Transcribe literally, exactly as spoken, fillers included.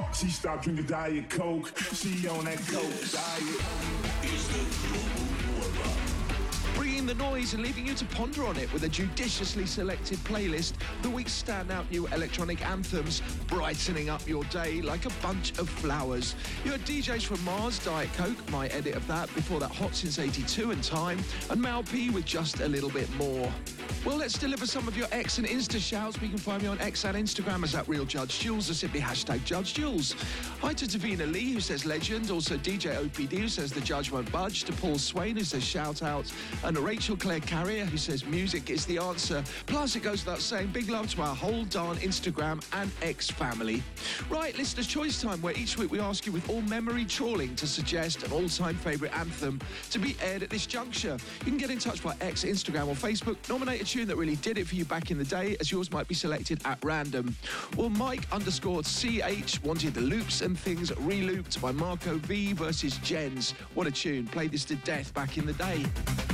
She stopped drinking Diet Coke. She on that Coke diet. It's the Global Warm-Up. Bringing the noise and leaving you to ponder on it with a judiciously selected playlist, the week's standout new electronic anthems, brightening up your day like a bunch of flowers. You had D Js from Mars, Diet Coke, my edit of that, before that Hot Since eighty-two and Time, and Mal P with Just a Little Bit More. Well, let's deliver some of your X and Insta shouts. We can find me on X and Instagram as at Real Judge Jules, or simply hashtag Judge Jules. Hi to Davina Lee, who says legend. Also D J O P D, who says the judge won't budge. To Paul Swain, who says shout out. And Rachel Claire Carrier, who says music is the answer. Plus, it goes without saying, big love to our whole darn Instagram and X family. Right, listener's choice time, where each week we ask you with all memory trawling to suggest an all-time favourite anthem to be aired at this juncture. You can get in touch by X, Instagram or Facebook. Nominate a tune that really did it for you back in the day, as yours might be selected at random. Or Mike underscore C H wanted the Loops and Things Relooped by Marco V versus Jens. What a tune. Played this to death back in the day.